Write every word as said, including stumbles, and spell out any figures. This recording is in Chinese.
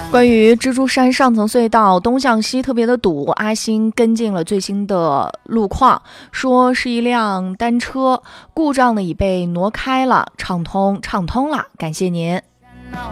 关于蜘蛛山上层隧道东向西特别的堵，阿星跟进了最新的路况，说是一辆单车故障呢已被挪开了，畅通畅通了，感谢您。